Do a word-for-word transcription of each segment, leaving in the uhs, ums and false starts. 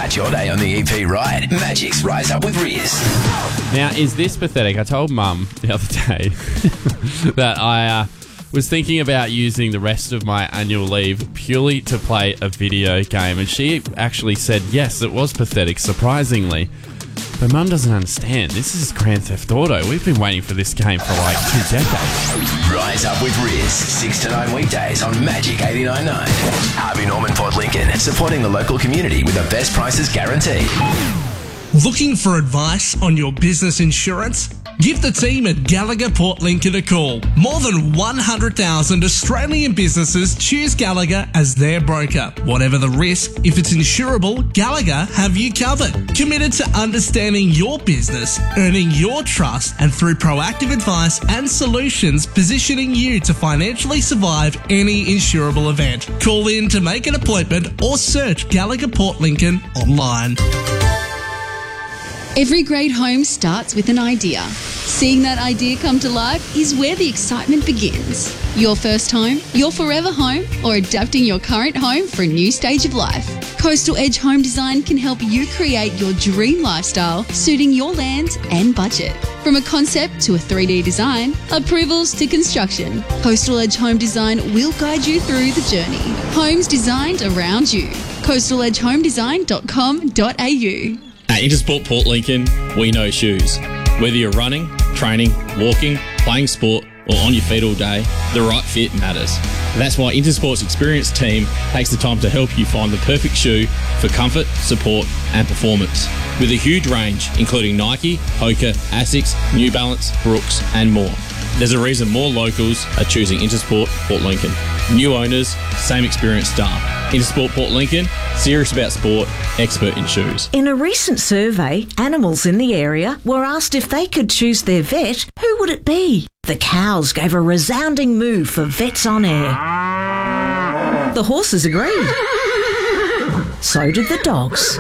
Start your day on the E P right. Magic's Rise Up with Riz. Now, is this pathetic? I told Mum the other day that I uh, was thinking about using the rest of my annual leave purely to play a video game, and she actually said, yes, it was pathetic, surprisingly. But Mum doesn't understand. This is Grand Theft Auto. We've been waiting for this game for like two decades. Rise Up with Riz, six to nine weekdays on Magic eighty-nine point nine. Harvey Norman Port Lincoln, supporting the local community with the best prices guaranteed. Looking for advice on your business insurance? Give the team at Gallagher Port Lincoln a call. More than one hundred thousand Australian businesses choose Gallagher as their broker. Whatever the risk, if it's insurable, Gallagher have you covered. Committed to understanding your business, earning your trust, and through proactive advice and solutions, positioning you to financially survive any insurable event. Call in to make an appointment or search Gallagher Port Lincoln online. Every great home starts with an idea. Seeing that idea come to life is where the excitement begins. Your first home, your forever home, or adapting your current home for a new stage of life. Coastal Edge Home Design can help you create your dream lifestyle, suiting your land and budget. From a concept to a three D design, approvals to construction, Coastal Edge Home Design will guide you through the journey. Homes designed around you. coastal edge home design dot com dot a u. At Intersport Port Lincoln, we know shoes. Whether you're running, training, walking, playing sport, or on your feet all day, the right fit matters. That's why Intersport's experienced team takes the time to help you find the perfect shoe for comfort, support, and performance. With a huge range, including Nike, Hoka, Asics, New Balance, Brooks, and more. There's a reason more locals are choosing Intersport Port Lincoln. New owners, same experienced staff. Intersport Port Lincoln, serious about sport, expert in shoes. In a recent survey, animals in the area were asked if they could choose their vet, who would it be? The cows gave a resounding moo for Vets on Air. The horses agreed. So did the dogs.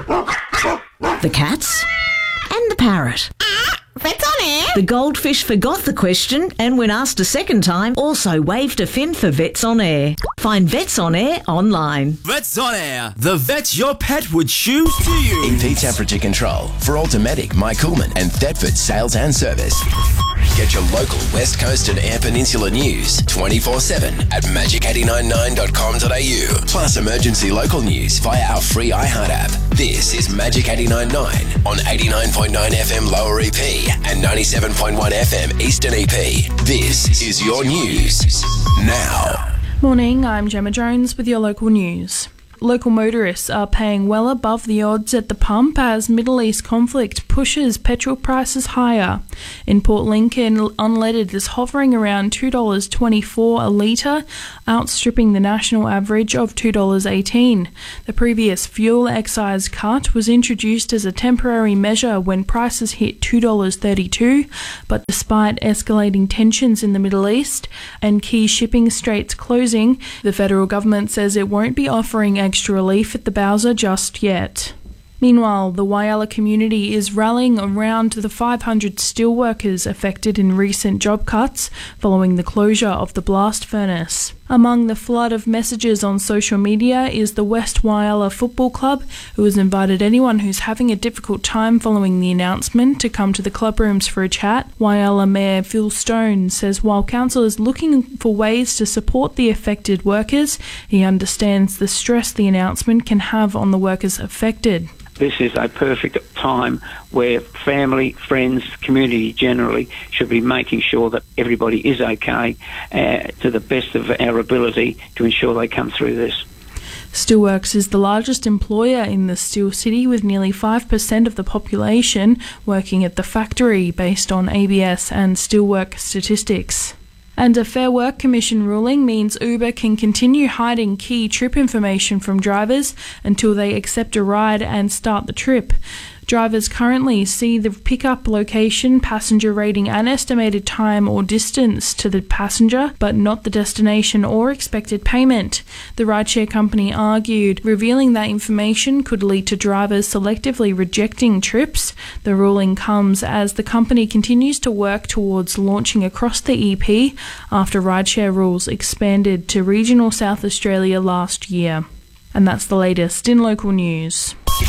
The cats and the parrot. Vets on Air? The goldfish forgot the question and when asked a second time, also waved a fin for Vets on Air. Find Vets on Air online. Vets on Air, the vet your pet would choose to use. E P temperature control for Automatic, My Coolman and Thetford sales and service. Get your local West Coast and Air Peninsula news twenty-four seven at magic eight nine nine dot com dot a u. Plus emergency local news via our free iHeart app. This is Magic eighty-nine point nine on eighty-nine point nine F M Lower E P and ninety-seven point one F M Eastern E P. This is your news now. Morning, I'm Gemma Jones with your local news. Local motorists are paying well above the odds at the pump as Middle East conflict pushes petrol prices higher. In Port Lincoln, unleaded is hovering around two dollars twenty-four a litre, outstripping the national average of two dollars eighteen. The previous fuel excise cut was introduced as a temporary measure when prices hit two dollars thirty-two, but despite escalating tensions in the Middle East and key shipping straits closing, the federal government says it won't be offering extra relief at the Bowser just yet. Meanwhile, the Whyalla community is rallying around the five hundred steelworkers affected in recent job cuts following the closure of the blast furnace. Among the flood of messages on social media is the West Whyalla Football Club, who has invited anyone who's having a difficult time following the announcement to come to the club rooms for a chat. Whyalla Mayor Phil Stone says while council is looking for ways to support the affected workers, he understands the stress the announcement can have on the workers affected. This is a perfect time where family, friends, community generally should be making sure that everybody is okay uh, to the best of our ability to ensure they come through this. Steelworks is the largest employer in the Steel City with nearly five percent of the population working at the factory based on A B S and Steelwork statistics. And a Fair Work Commission ruling means Uber can continue hiding key trip information from drivers until they accept a ride and start the trip. Drivers currently see the pickup location, passenger rating and estimated time or distance to the passenger, but not the destination or expected payment. The rideshare company argued revealing that information could lead to drivers selectively rejecting trips. The ruling comes as the company continues to work towards launching across the E P after rideshare rules expanded to regional South Australia last year. And that's the latest in local news.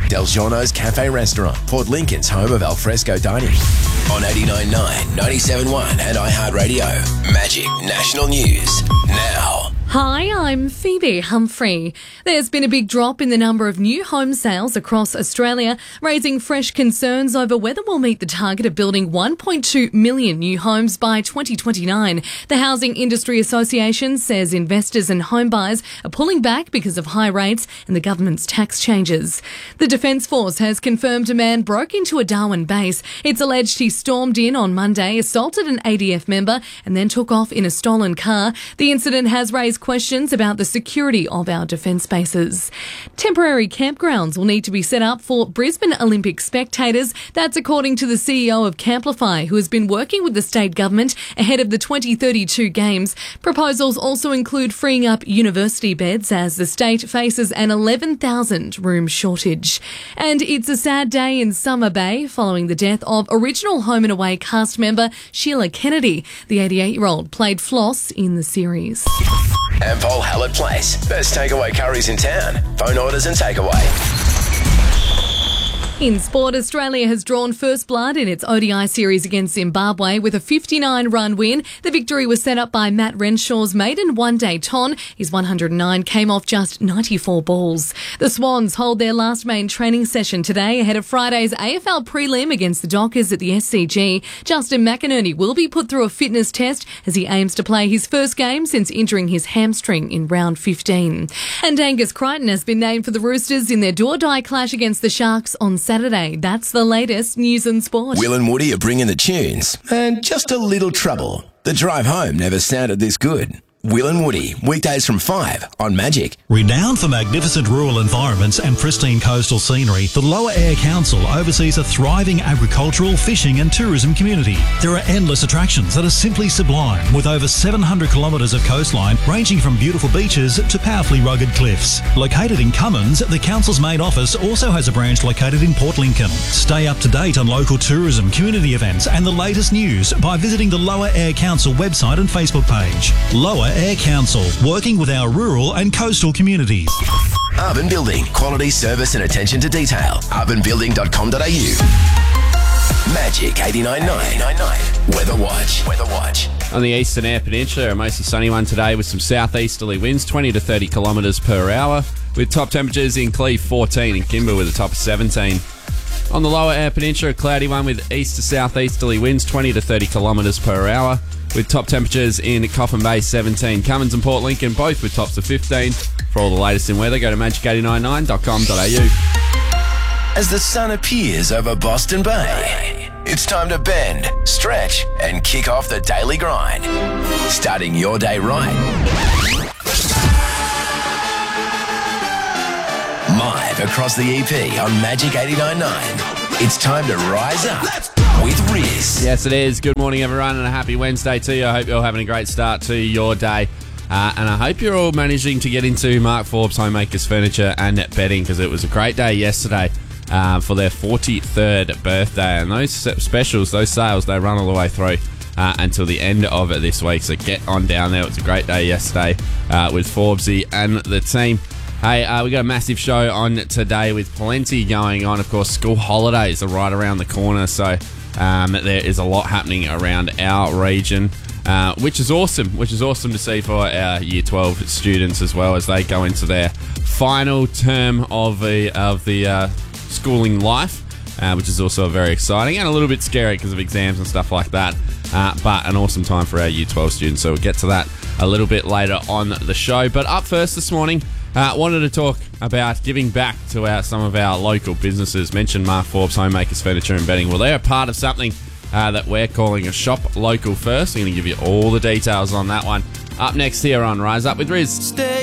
Del Giorno's Cafe Restaurant, Port Lincoln's home of alfresco dining. On eighty-nine point nine, ninety-seven point one and iHeartRadio. Magic National News now. Hi, I'm Phoebe Humphrey. There's been a big drop in the number of new home sales across Australia, raising fresh concerns over whether we'll meet the target of building one point two million new homes by twenty twenty-nine. The Housing Industry Association says investors and home buyers are pulling back because of high rates and the government's tax changes. The Defence Force has confirmed a man broke into a Darwin base. It's alleged he stormed in on Monday, assaulted an A D F member and then took off in a stolen car. The incident has raised questions about the security of our defence bases. Temporary campgrounds will need to be set up for Brisbane Olympic spectators. That's according to the C E O of Camplify, who has been working with the state government ahead of the twenty thirty-two Games. Proposals also include freeing up university beds as the state faces an eleven thousand room shortage. And it's a sad day in Summer Bay following the death of original Home and Away cast member Sheila Kennedy. The eighty-eight-year-old played Floss in the series. Ampol Hallett Place. Best takeaway curries in town. Phone orders and takeaway. In sport, Australia has drawn first blood in its O D I series against Zimbabwe with a fifty-nine run win. The victory was set up by Matt Renshaw's maiden one-day ton. His one hundred nine came off just ninety-four balls. The Swans hold their last main training session today ahead of Friday's A F L prelim against the Dockers at the S C G. Justin McInerney will be put through a fitness test as he aims to play his first game since injuring his hamstring in round fifteen. And Angus Crichton has been named for the Roosters in their do-or-die clash against the Sharks on Saturday. That's the latest news and sport. Will and Woody are bringing the tunes and just a little trouble. The drive home never sounded this good. Will and Woody, weekdays from five on Magic. Renowned for magnificent rural environments and pristine coastal scenery, the Lower Eyre Council oversees a thriving agricultural, fishing and tourism community. There are endless attractions that are simply sublime, with over seven hundred kilometres of coastline ranging from beautiful beaches to powerfully rugged cliffs. Located in Cummins, the council's main office also has a branch located in Port Lincoln. Stay up to date on local tourism, community events and the latest news by visiting the Lower Eyre Council website and Facebook page. Lower Eyre Council, working with our rural and coastal communities. Urban Building, quality service and attention to detail. urban building dot com dot a u. Magic eighty-nine point nine. Weather Watch. Weather Watch. On the eastern Eyre Peninsula, a mostly sunny one today with some southeasterly winds, twenty to thirty kilometres per hour, with top temperatures in Cleve fourteen and Kimber with a top of seventeen. On the lower Eyre Peninsula, a cloudy one with east to southeasterly winds, twenty to thirty kilometres per hour, with top temperatures in Coffin Bay seventeen. Cummins and Port Lincoln both with tops of fifteen. For all the latest in weather, go to magic eight nine nine dot com dot a u. As the sun appears over Boston Bay, it's time to bend, stretch, and kick off the daily grind. Starting your day right. Live across the E P on Magic eighty-nine point nine. It's time to rise up with Riz. Yes, it is. Good morning, everyone, and a happy Wednesday to you. I hope you're all having a great start to your day. Uh, and I hope you're all managing to get into Mark Forbes Homemakers Furniture and Bedding, because it was a great day yesterday uh, for their forty-third birthday. And those specials, those sales, they run all the way through uh, until the end of it this week. So get on down there. It was a great day yesterday uh, with Forbesy and the team. Hey, uh, we got a massive show on today with plenty going on. Of course, school holidays are right around the corner, so um, there is a lot happening around our region, uh, which is awesome, which is awesome to see for our Year twelve students as well as they go into their final term of the, of the uh, schooling life, uh, which is also very exciting and a little bit scary because of exams and stuff like that, uh, but an awesome time for our Year twelve students, so we'll get to that a little bit later on the show. But up first this morning, Uh, wanted to talk about giving back to our, some of our local businesses. Mentioned Mark Forbes Homemakers Furniture and Bedding. Well, they're a part of something uh, that we're calling a Shop Local First. I'm going to give you all the details on that one up next here on Rise Up with Riz. Stay